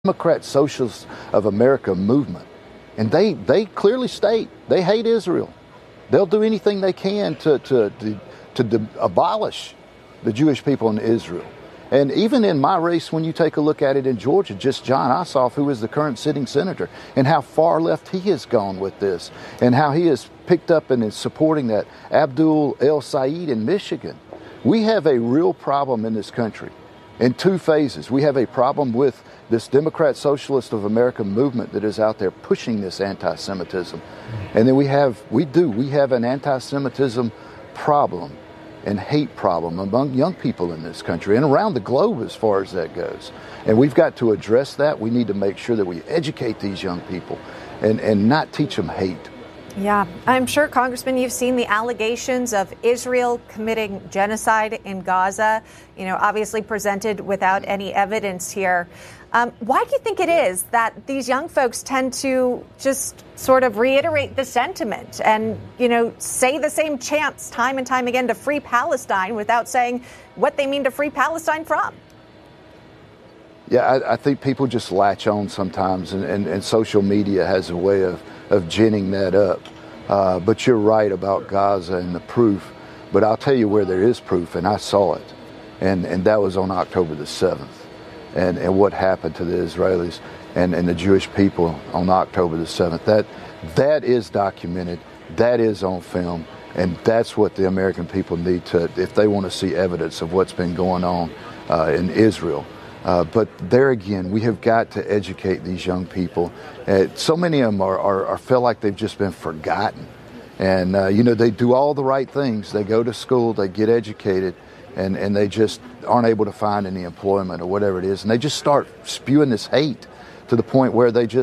Democrat Socialists of America movement. And they clearly state they hate Israel. They'll do anything they can to abolish the Jewish people in Israel. And even in my race, when you take a look at it in Georgia, just Jon Ossoff, who is the current sitting senator, and how far left he has gone with this, and how he has picked up and is supporting that Abdul El Sayed in Michigan. We have a real problem in this country in two phases. We have a problem with this Democrat Socialist of America movement that is out there pushing this anti-Semitism. And then we have an anti-Semitism problem and hate problem among young people in this country and around the globe as far as that goes. And we've got to address that. We need to make sure that we educate these young people and not teach them hate. Yeah, I'm sure, Congressman, you've seen the allegations of Israel committing genocide in Gaza, obviously presented without any evidence here. Why do you think it is that these young folks tend to just sort of reiterate the sentiment and, say the same chants time and time again to free Palestine without saying what they mean to free Palestine from? Yeah, I think people just latch on sometimes, and social media has a way of ginning that up. But you're right about Gaza and the proof. But I'll tell you where there is proof, and I saw it. And that was on October the 7th. And what happened to the Israelis and the Jewish people on October the 7th. That is documented. That is on film. And that's what the American people need to, if they want to see evidence of what's been going on in Israel. But there again, we have got to educate these young people. So many of them are feel like they've just been forgotten. And, they do all the right things. They go to school, they get educated, and they just aren't able to find any employment or whatever it is. And they just start spewing this hate to the point where they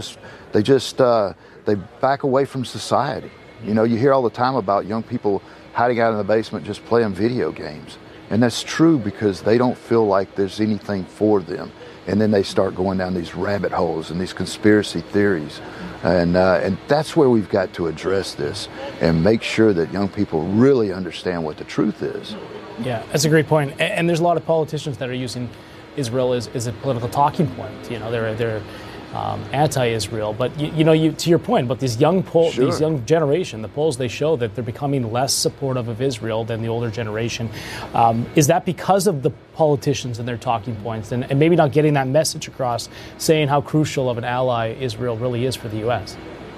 back away from society. You hear all the time about young people hiding out in the basement just playing video games. And that's true because they don't feel like there's anything for them. And then they start going down these rabbit holes and these conspiracy theories. And that's where we've got to address this and make sure that young people really understand what the truth is. Yeah, that's a great point. And there's a lot of politicians that are using Israel as a political talking point. They're anti-Israel. But, to your point about these young these young generation, the polls, they show that they're becoming less supportive of Israel than the older generation. Is that because of the politicians and their talking points and maybe not getting that message across, saying how crucial of an ally Israel really is for the U.S.?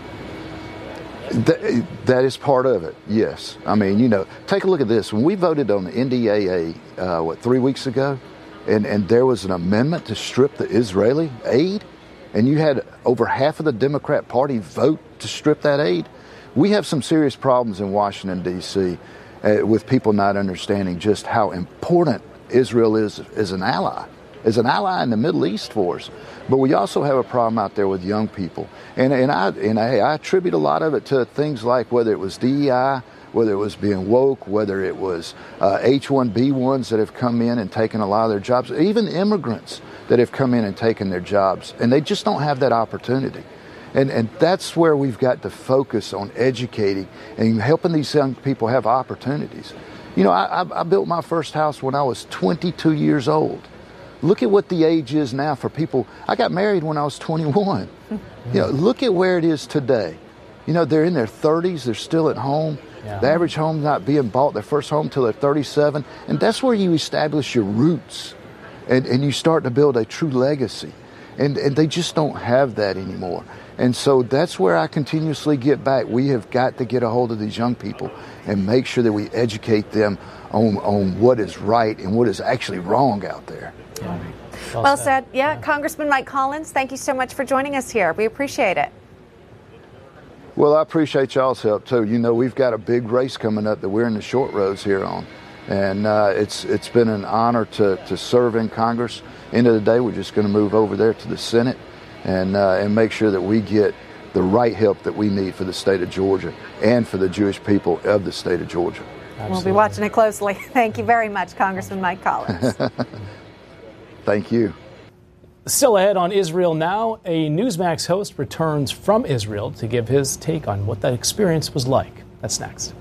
That is part of it, yes. I mean, take a look at this. When we voted on the NDAA, 3 weeks ago, and there was an amendment to strip the Israeli aid, and you had over half of the Democrat Party vote to strip that aid. We have some serious problems in Washington, D.C., with people not understanding just how important Israel is as an ally in the Middle East for us. But we also have a problem out there with young people. And I attribute a lot of it to things like whether it was DEI, whether it was being woke, whether it was H-1B1s that have come in and taken a lot of their jobs, even immigrants that have come in and taken their jobs, and they just don't have that opportunity. And that's where we've got to focus on educating and helping these young people have opportunities. I built my first house when I was 22 years old. Look at what the age is now for people. I got married when I was 21. Look at where it is today. They're in their 30s, they're still at home. Yeah. The average home not being bought their first home till they're 37. And that's where you establish your roots. And you start to build a true legacy. And they just don't have that anymore. And so that's where I continuously get back. We have got to get a hold of these young people and make sure that we educate them on what is right and what is actually wrong out there. Yeah. Well said. Yeah, Congressman Mike Collins, thank you so much for joining us here. We appreciate it. Well, I appreciate y'all's help, too. We've got a big race coming up that we're in the short rows here on. And it's been an honor to serve in Congress. End of the day, we're just going to move over there to the Senate and make sure that we get the right help that we need for the state of Georgia and for the Jewish people of the state of Georgia. Absolutely. We'll be watching it closely. Thank you very much, Congressman Mike Collins. Thank you. Still ahead on Israel Now, a Newsmax host returns from Israel to give his take on what that experience was like. That's next.